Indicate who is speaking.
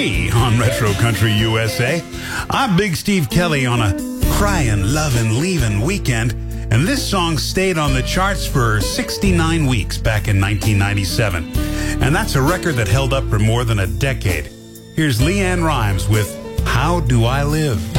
Speaker 1: On Retro Country USA. I'm Big Steve Kelly on a crying, loving, leaving weekend, and this song stayed on the charts for 69 weeks back in 1997. And that's a record that held up for more than a decade. Here's Leanne Rimes with How Do I Live?